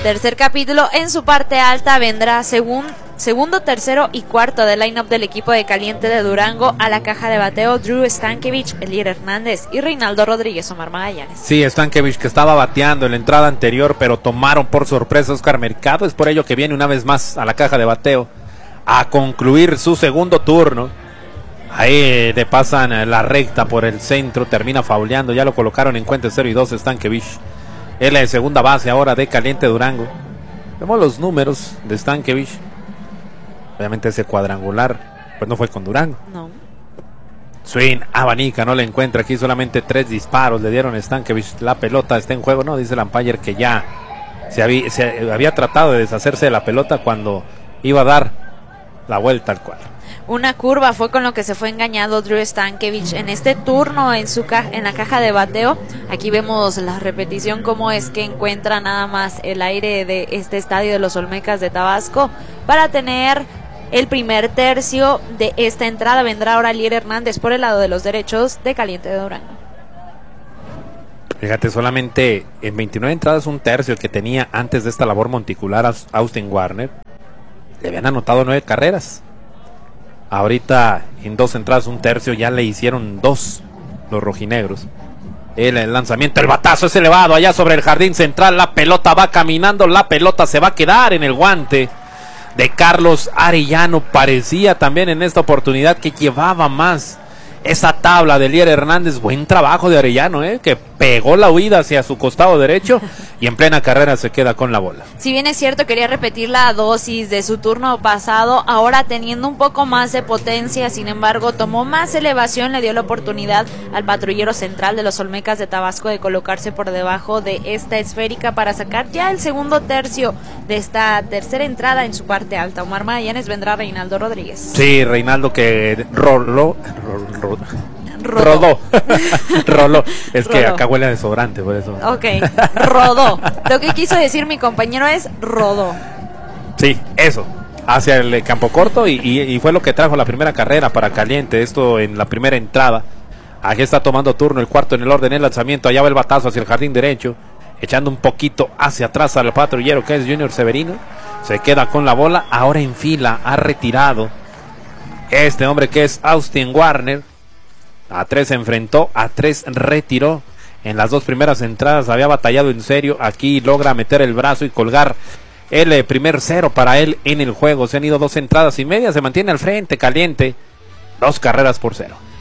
Tercer capítulo, en su parte alta vendrá segundo, tercero y cuarto del line-up del equipo de Caliente de Durango. A la caja de bateo, Drew Stankiewicz, Elier Hernández y Reinaldo Rodríguez, Omar Magallanes. Sí, Stankiewicz, que estaba bateando en la entrada anterior, pero tomaron por sorpresa a Oscar Mercado. Es por ello que viene una vez más a la caja de bateo a concluir su segundo turno. Ahí le pasan la recta por el centro, termina fauleando. Ya lo colocaron en cuenta 0-2 Stankiewicz. Él es segunda base ahora de Caliente Durango. Vemos los números de Stankiewicz. Obviamente ese cuadrangular pues no fue con Durango. No. Swing, abanica, no le encuentra. Aquí solamente 3 disparos le dieron a Stankiewicz. La pelota está en juego, no, dice el umpire que ya se había tratado de deshacerse de la pelota cuando iba a dar la vuelta al cuadro. Una curva fue con lo que se fue engañado Drew Stankiewicz en este turno en la caja de bateo. Aquí vemos la repetición, cómo es que encuentra nada más el aire de este estadio de los Olmecas de Tabasco para tener el primer tercio de esta entrada. Vendrá ahora Elier Hernández por el lado de los derechos de Caliente de Durango. Fíjate, solamente en 29 entradas un tercio que tenía antes de esta labor monticular a Austin Warner. Le habían anotado 9 carreras. Ahorita en 2 entradas un tercio ya le hicieron 2 los rojinegros. El lanzamiento, el batazo es elevado allá sobre el jardín central. La pelota va caminando, la pelota se va a quedar en el guante de Carlos Arellano. Parecía también en esta oportunidad que llevaba más esa tabla de Elier Hernández. Buen trabajo de Arellano, que pegó la huida hacia su costado derecho y en plena carrera se queda con la bola. Si bien es cierto, quería repetir la dosis de su turno pasado, ahora teniendo un poco más de potencia, sin embargo tomó más elevación, le dio la oportunidad al patrullero central de los Olmecas de Tabasco de colocarse por debajo de esta esférica para sacar ya el segundo tercio de esta tercera entrada en su parte alta. Omar Magallanes, vendrá Reinaldo Rodríguez. Sí, Reinaldo que rodó. Es que acá huele a desodorante, por eso. Ok, rodó. Lo que quiso decir mi compañero es rodó. Sí, eso. Hacia el campo corto y fue lo que trajo la primera carrera para Caliente. Esto en la primera entrada. Aquí está tomando turno el cuarto en el orden del lanzamiento. Allá va el batazo hacia el jardín derecho, echando un poquito hacia atrás al patrullero que es Junior Severino. Se queda con la bola. Ahora en fila ha retirado este hombre que es Austin Warner. A 3 se enfrentó, a 3 retiró. En las 2 primeras entradas había batallado en serio. Aquí logra meter el brazo y colgar el primer 0 para él en el juego. Se han ido 2 entradas y media, se mantiene al frente Caliente. 2 carreras por 0.